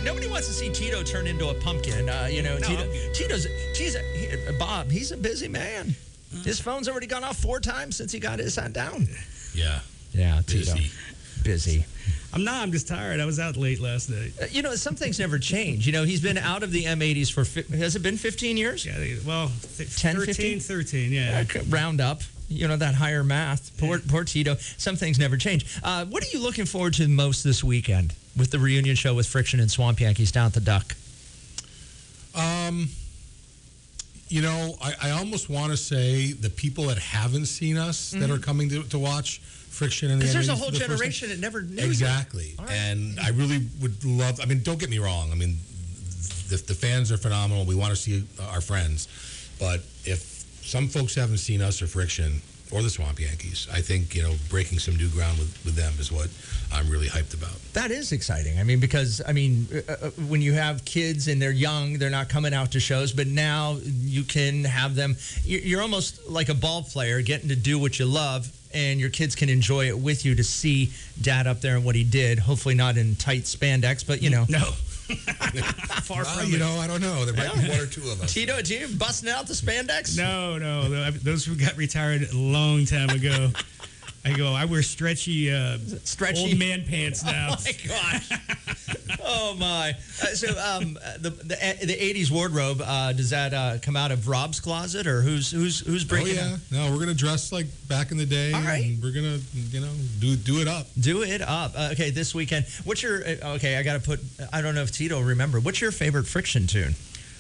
Nobody wants to see Tito turn into a pumpkin. Bob, he's a busy man. His phone's already gone off 4 times since he got his sat down. Yeah. Yeah, Busy. Tito. Busy. I'm just tired. I was out late last night. Some things never change. He's been out of the M80s for, has it been 15 years? Yeah, 10, 13, 13, yeah. Round up. That higher math. Poor Tito. Some things never change. What are you looking forward to most this weekend with the reunion show with Friction and Swamp Yankees down at the Duck? I almost want to say the people that haven't seen us that are coming to watch Friction and the Because there's a M80s whole for the first generation that never knew you. Exactly. Right. And I really would love, don't get me wrong. The fans are phenomenal. We want to see our friends. But if some folks haven't seen us or Friction or the Swamp Yankees, I think, breaking some new ground with them is what I'm really hyped about. That is exciting. Because when you have kids and they're young, they're not coming out to shows, but now you can have them. You're almost like a ball player getting to do what you love, and your kids can enjoy it with you to see Dad up there and what he did. Hopefully not in tight spandex, but No. Far from it. I don't know. There might be 1 or 2 of us. Tito, do you busting out the spandex? No. Those who got retired a long time ago. I wear stretchy old man pants now. Oh, my gosh. Oh, my. The 80s wardrobe, does that come out of Rob's closet, or who's bringing it? No, we're going to dress like back in the day. All right. And we're going to, do it up. Do it up. Okay, this weekend. What's your, I got to put, I don't know if Tito will remember. What's your favorite Friction tune?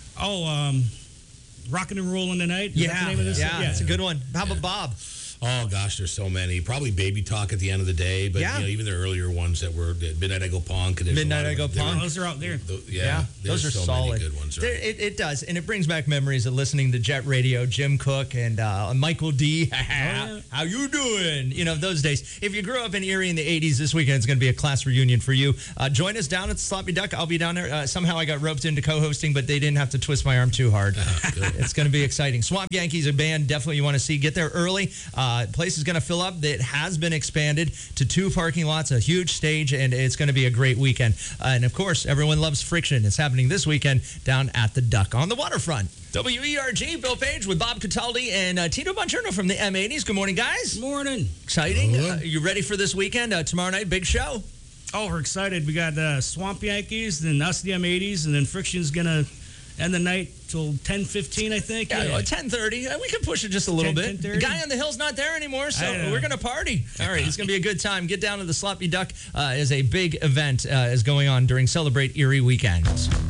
Rockin' and Rollin' Tonight. Is that the name of this? Yeah, it's a good one. How about Bob? Oh, gosh, there's so many. Probably Baby Talk at the end of the day, but even the earlier ones that were Midnight I Go Punk. Midnight I Go Punk. Those are out there. Those are so solid. Many good ones. It does, and it brings back memories of listening to Jet Radio, Jim Cook, and Michael D. How you doing? Those days. If you grew up in Erie in the 80s, this weekend it's going to be a class reunion for you. Join us down at the Sloppy Duck. I'll be down there. Somehow I got roped into co-hosting, but they didn't have to twist my arm too hard. It's going to be exciting. Swamp Yankees, a band definitely you want to see. Get there early. Place is going to fill up. It has been expanded to 2 parking lots, a huge stage, and it's going to be a great weekend. And, of course, everyone loves Friction. It's happening this weekend down at the Duck on the waterfront. WERG, Bill Page with Bob Cataldi and Tito Bongiorno from the M80s. Good morning, guys. Morning. Exciting. You ready for this weekend? Tomorrow night, big show. Oh, we're excited. We got Swamp Yankees, then us, the M80s, and then Friction's going to end the night till 10:15, I think. Yeah, 10:30. We can push it just a little 10, bit. 10:30. The guy on the hill's not there anymore, so we're going to party. All right, it's going to be a good time. Get down to the Sloppy Duck as a big event is going on during Celebrate Erie weekends.